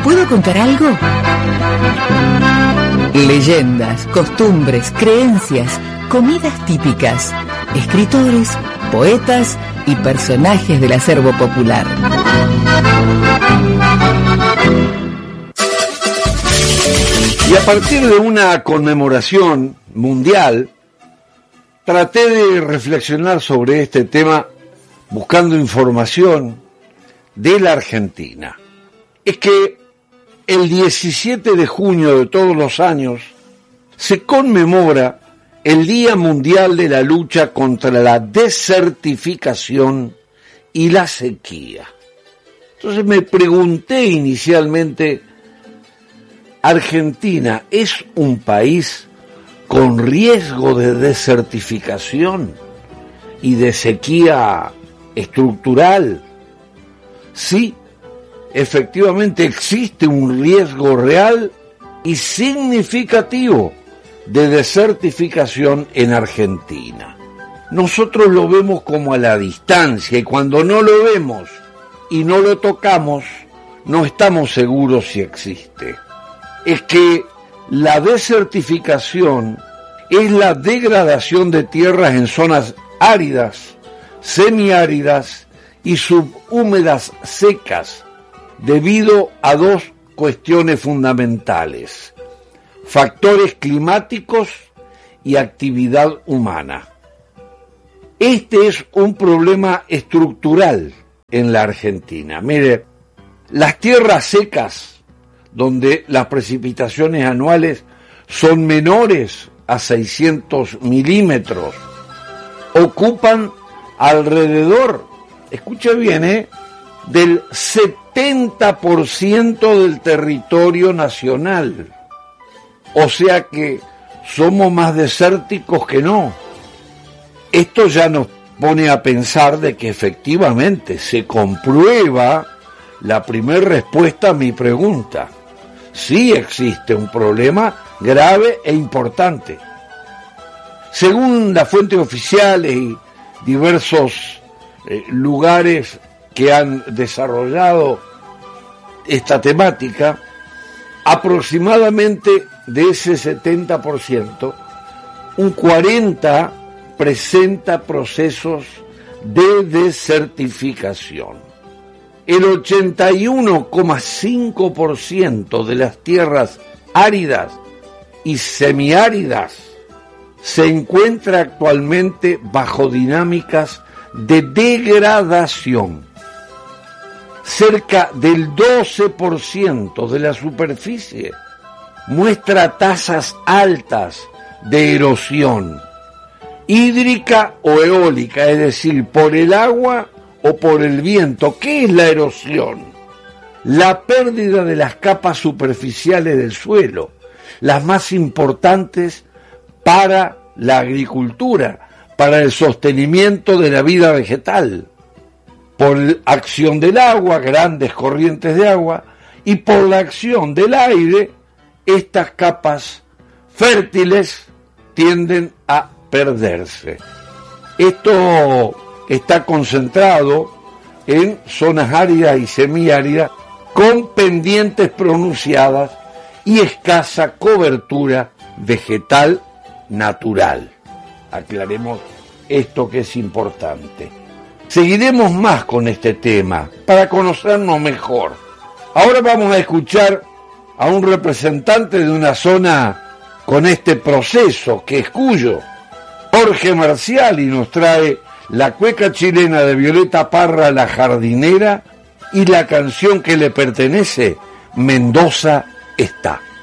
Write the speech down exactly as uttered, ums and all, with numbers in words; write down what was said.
puedo contar algo? Leyendas, costumbres, creencias, comidas típicas, escritores, poetas y personajes del acervo popular. Y a partir de una conmemoración mundial, traté de reflexionar sobre este tema buscando información de la Argentina. Es que el diecisiete de junio de todos los años se conmemora el Día Mundial de la Lucha contra la Desertificación y la Sequía. Entonces me pregunté inicialmente, ¿Argentina es un país con riesgo de desertificación y de sequía estructural? Sí, efectivamente existe un riesgo real y significativo de desertificación en Argentina. Nosotros lo vemos como a la distancia y cuando no lo vemos y no lo tocamos, no estamos seguros si existe. Es que la desertificación es la degradación de tierras en zonas áridas, semiáridas y subhúmedas secas debido a dos cuestiones fundamentales: factores climáticos y actividad humana. Este es un problema estructural en la Argentina. Mire, las tierras secas, donde las precipitaciones anuales son menores a seiscientos milímetros, ocupan alrededor, escuche bien, ¿eh? del setenta por ciento del territorio nacional. O sea que somos más desérticos que no. Esto ya nos pone a pensar de que efectivamente se comprueba la primera respuesta a mi pregunta. Sí existe un problema grave e importante. Según las fuentes oficiales y diversos eh, lugares que han desarrollado esta temática, aproximadamente de ese setenta por ciento, un cuarenta por ciento presenta procesos de desertificación. El ochenta y uno coma cinco por ciento de las tierras áridas y semiáridas se encuentra actualmente bajo dinámicas de degradación. Cerca del doce por ciento de la superficie muestra tasas altas de erosión hídrica o eólica, es decir, por el agua o por el viento. ¿Qué es la erosión? La pérdida de las capas superficiales del suelo, las más importantes para la agricultura, para el sostenimiento de la vida vegetal, por la acción del agua, grandes corrientes de agua, y por la acción del aire, estas capas fértiles tienden a perderse. Esto está concentrado en zonas áridas y semiáridas con pendientes pronunciadas y escasa cobertura vegetal natural. Aclaremos esto que es importante. Seguiremos más con este tema para conocernos mejor. Ahora vamos a escuchar a un representante de una zona con este proceso, que es Cuyo, Jorge Marcial, y nos trae la cueca chilena de Violeta Parra, La Jardinera, y la canción que le pertenece, Mendoza está.